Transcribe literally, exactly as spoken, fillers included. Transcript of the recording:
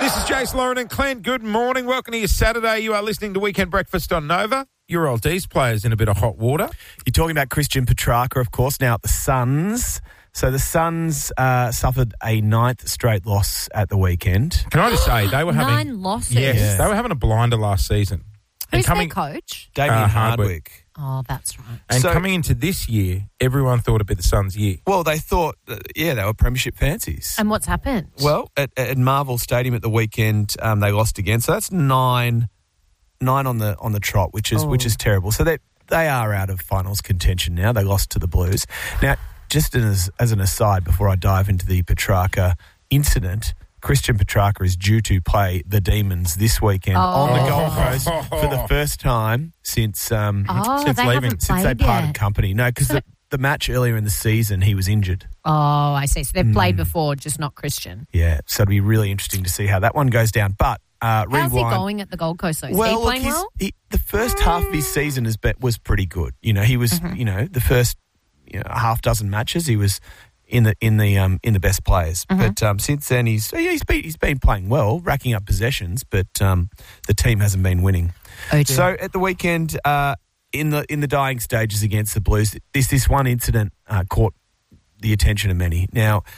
This is Jace, Lauren and Clint. Good morning. Welcome to your Saturday. You are listening to Weekend Breakfast on Nova. Your old D's players in a bit of hot water. You're talking about Christian Petrarca, of course, now at the Suns. So the Suns uh, suffered a ninth straight loss at the weekend. Can I just say, they were having... Nine losses. Yes, Yeah. they were having a blinder last season. Who's coming, their coach? Damien Uh, Hardwick. Hardwick. Oh, that's right. And So- coming into this year, everyone thought it'd be the Suns' year. Well, they thought, uh, yeah, they were premiership fancies. And what's happened? Well, at, at Marvel Stadium at the weekend, um, they lost again. So that's nine, nine on the on the trot, which is Oh. which is terrible. So they they are out of finals contention now. They lost to the Blues. Now, just as as an aside, before I dive into the Petrarca incident, Christian Petrarca is due to play the Demons this weekend Oh. on the Gold Coast for the first time since um, Oh, since they leaving- haven't since they played parted yet. company. No, because the, the match earlier in the season, he was injured. Oh, I see. So they've Hmm. played before, just not Christian. Yeah, so it'll be really interesting to see how that one goes down. But uh, How's he rewind. going at the Gold Coast, though? Is Well, he look, playing he's- well? he, the first half of his season has been, was pretty good. You know, he was, Mm-hmm. you know, the first you know, half dozen matches he was in the in the um, in the best players. Mm-hmm. But um, since then, he's yeah, he's been he's been playing well, racking up possessions, but um, the team hasn't been winning. Oh, dear. So at the weekend, uh, in the in the dying stages against the Blues, this this one incident uh, caught the attention of many. Now,